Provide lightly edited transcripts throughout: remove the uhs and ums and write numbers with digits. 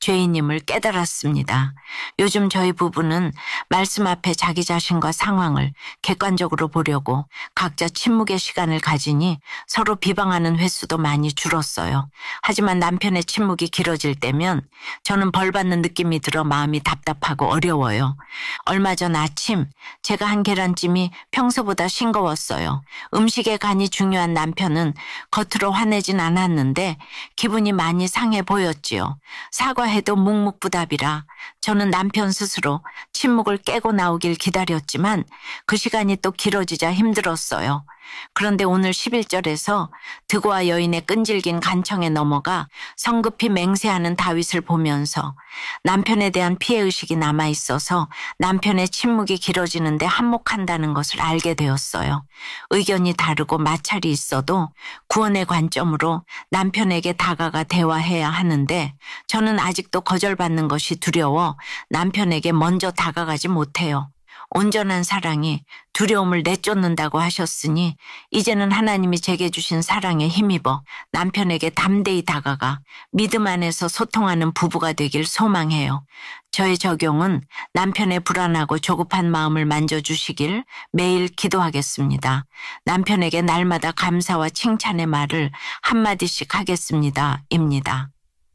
죄인임을 깨달았습니다. 요즘 저희 부부는 말씀 앞에 자기 자신과 상황을 객관적으로 보려고 각자 침묵의 시간을 가지니 서로 비방하는 횟수도 많이 줄었어요. 하지만 남편의 침묵이 길어질 때면 저는 벌받는 느낌이 들어 마음이 답답하고 어려워요. 얼마 전 아침 제가 한 계란찜이 평소보다 싱거웠어요. 음식의 간이 중요한 남편은 겉으로 화내진 않았는데 기분이 많이 상해 보였지요. 사과해도 묵묵부답이라 저는 남편 스스로 침묵을 깨고 나오길 기다렸지만 그 시간이 또 길어지자 힘들었어요. 그런데 오늘 11절에서 드고와 여인의 끈질긴 간청에 넘어가 성급히 맹세하는 다윗을 보면서 남편에 대한 피해의식이 남아있어서 남편의 침묵이 길어지는데 한몫한다는 것을 알게 되었어요. 의견이 다르고 마찰이 있어도 구원의 관점으로 남편에게 다가가 대화해야 하는데 저는 아직도 거절받는 것이 두려워 남편에게 먼저 다가가지 못해요. 온전한 사랑이 두려움을 내쫓는다고 하셨으니 이제는 하나님이 제게 주신 사랑에 힘입어 남편에게 담대히 다가가 믿음 안에서 소통하는 부부가 되길 소망해요. 저의 적용은 남편의 불안하고 조급한 마음을 만져주시길 매일 기도하겠습니다. 남편에게 날마다 감사와 칭찬의 말을 한마디씩 하겠습니다. 입니다.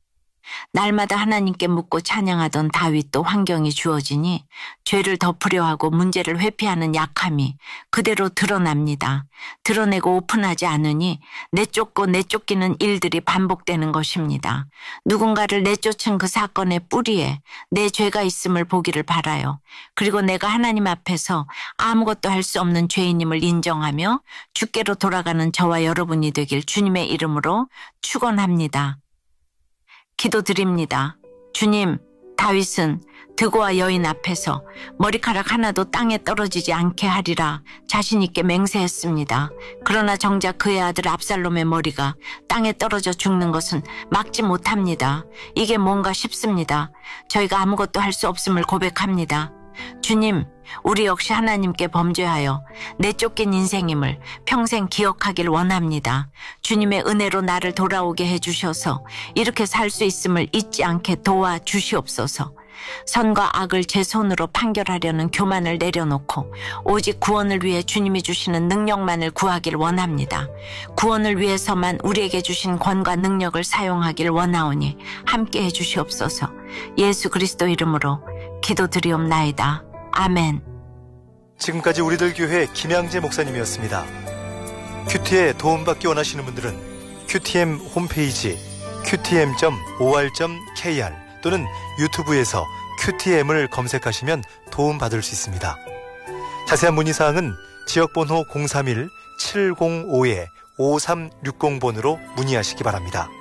날마다 하나님께 묻고 찬양하던 다윗도 환경이 주어지니 죄를 덮으려 하고 문제를 회피하는 약함이 그대로 드러납니다. 드러내고 오픈하지 않으니 내쫓고 내쫓기는 일들이 반복되는 것입니다. 누군가를 내쫓은 그 사건의 뿌리에 내 죄가 있음을 보기를 바라요. 그리고 내가 하나님 앞에서 아무것도 할 수 없는 죄인임을 인정하며 주께로 돌아가는 저와 여러분이 되길 주님의 이름으로 축원합니다. 기도드립니다. 주님, 다윗은 드고와 여인 앞에서 머리카락 하나도 땅에 떨어지지 않게 하리라 자신 있게 맹세했습니다. 그러나 정작 그의 아들 압살롬의 머리가 땅에 떨어져 죽는 것은 막지 못합니다. 이게 뭔가 싶습니다. 저희가 아무것도 할 수 없음을 고백합니다. 주님, 우리 역시 하나님께 범죄하여 내쫓긴 인생임을 평생 기억하길 원합니다. 주님의 은혜로 나를 돌아오게 해주셔서 이렇게 살 수 있음을 잊지 않게 도와주시옵소서. 선과 악을 제 손으로 판결하려는 교만을 내려놓고 오직 구원을 위해 주님이 주시는 능력만을 구하길 원합니다. 구원을 위해서만 우리에게 주신 권과 능력을 사용하길 원하오니 함께해 주시옵소서. 예수 그리스도 이름으로 기도드리옵나이다. 아멘. 지금까지 우리들 교회 김양재 목사님이었습니다. 큐티에 도움받기 원하시는 분들은 QTM 홈페이지 qtm.or.kr 또는 유튜브에서 QTM을 검색하시면 도움받을 수 있습니다. 자세한 문의사항은 지역번호 031-705-5360번으로 문의하시기 바랍니다.